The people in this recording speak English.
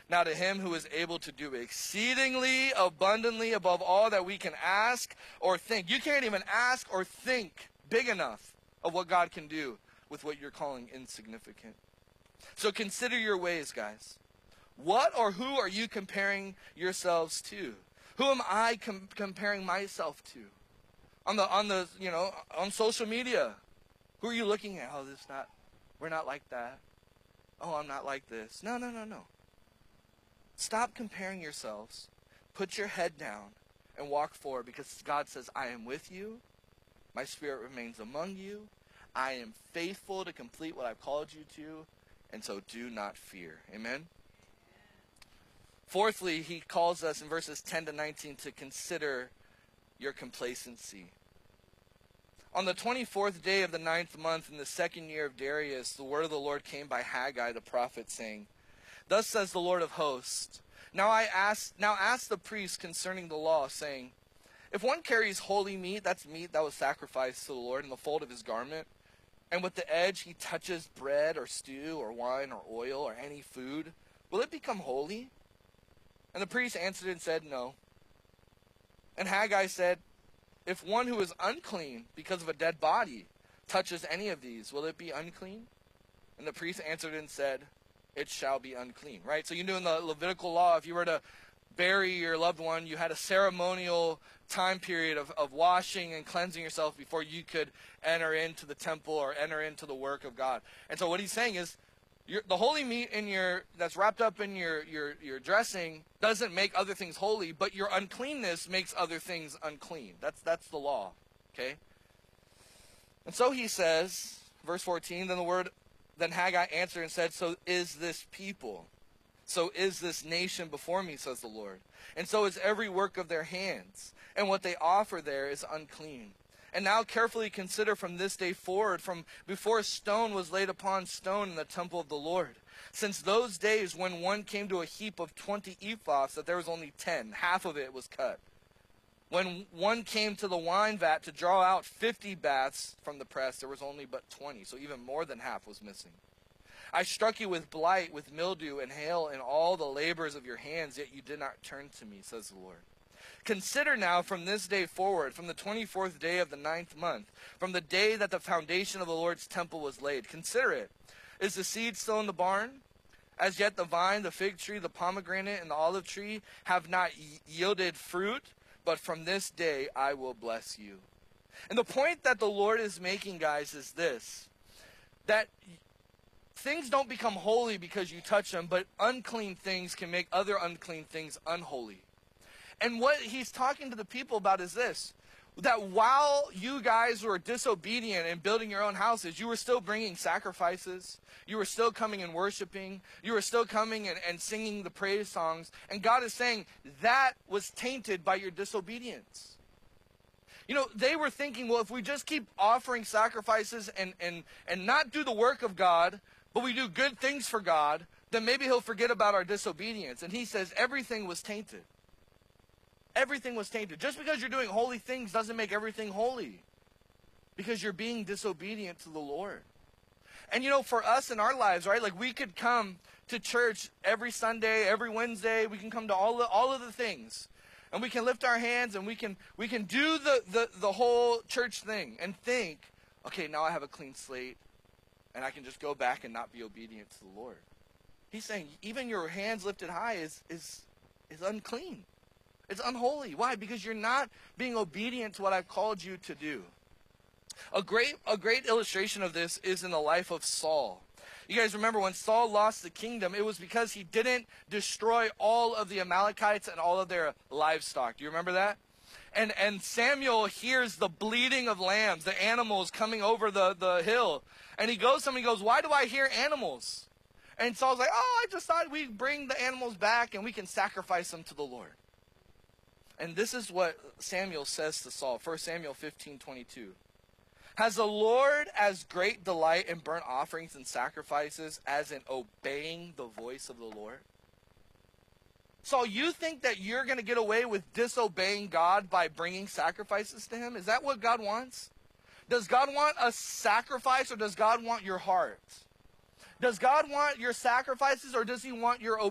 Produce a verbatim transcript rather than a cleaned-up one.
Now to him who is able to do exceedingly abundantly above all that we can ask or think. You can't even ask or think big enough of what God can do with what you're calling insignificant. So consider your ways, guys. What or who are you comparing yourselves to? Who am I com- comparing myself to? On the, on the, you know, on social media. Who are you looking at? Oh, this not, we're not like that. Oh, I'm not like this. No, no, no, no. Stop comparing yourselves. Put your head down and walk forward, because God says, I am with you. My spirit remains among you. I am faithful to complete what I've called you to. And so do not fear. Amen? Fourthly, he calls us in verses ten to nineteen to consider your complacency. On the twenty-fourth day of the ninth month in the second year of Darius, the word of the Lord came by Haggai the prophet, saying, Thus says the Lord of hosts, Now I ask, now ask the priests concerning the law, saying, If one carries holy meat, that's meat that was sacrificed to the Lord, in the fold of his garment, and with the edge he touches bread or stew or wine or oil or any food, will it become holy? And the priest answered and said, No. And Haggai said, If one who is unclean because of a dead body touches any of these, will it be unclean? And the priest answered and said, It shall be unclean. Right? So you know in the Levitical law, if you were to bury your loved one, you had a ceremonial time period of, of washing and cleansing yourself before you could enter into the temple or enter into the work of God. And so what he's saying is, Your, the holy meat in your that's wrapped up in your, your, your dressing doesn't make other things holy, but your uncleanness makes other things unclean. That's that's the law. Okay? And so he says, verse fourteen, then the word then Haggai answered and said, So is this people, so is this nation before me, says the Lord. And so is every work of their hands, and what they offer there is unclean. And now carefully consider from this day forward, from before stone was laid upon stone in the temple of the Lord, since those days when one came to a heap of twenty ephahs, that there was only ten, half of it was cut. When one came to the wine vat to draw out fifty baths from the press, there was only but twenty, so even more than half was missing. I struck you with blight, with mildew and hail, and all the labors of your hands, yet you did not turn to me, says the Lord. Consider now from this day forward, from the twenty-fourth day of the ninth month, from the day that the foundation of the Lord's temple was laid. Consider it. Is the seed still in the barn? As yet the vine, the fig tree, the pomegranate, and the olive tree have not yielded fruit, but from this day I will bless you. And the point that the Lord is making, guys, is this. That things don't become holy because you touch them, but unclean things can make other unclean things unholy. And what he's talking to the people about is this, that while you guys were disobedient and building your own houses, you were still bringing sacrifices, you were still coming and worshiping, you were still coming and, and singing the praise songs, and God is saying that was tainted by your disobedience. You know, they were thinking, well, if we just keep offering sacrifices and, and, and not do the work of God, but we do good things for God, then maybe he'll forget about our disobedience. And he says everything was tainted. Everything was tainted. Just because you're doing holy things doesn't make everything holy. Because you're being disobedient to the Lord. And you know, for us in our lives, right, like we could come to church every Sunday, every Wednesday, we can come to all the, all of the things. And we can lift our hands and we can we can do the, the, the whole church thing and think, okay, now I have a clean slate and I can just go back and not be obedient to the Lord. He's saying even your hands lifted high is is is unclean. It's unholy. Why? Because you're not being obedient to what I've called you to do. A great a great illustration of this is in the life of Saul. You guys remember when Saul lost the kingdom, it was because he didn't destroy all of the Amalekites and all of their livestock. Do you remember that? And and Samuel hears the bleating of lambs, the animals coming over the, the hill. And he goes to him and he goes, why do I hear animals? And Saul's like, oh, I just thought we'd bring the animals back and we can sacrifice them to the Lord. And this is what Samuel says to Saul, First Samuel fifteen twenty-two. Has the Lord as great delight in burnt offerings and sacrifices as in obeying the voice of the Lord? Saul, you think that you're going to get away with disobeying God by bringing sacrifices to him? Is that what God wants? Does God want a sacrifice or does God want your heart? Does God want your sacrifices or does he want your obedience?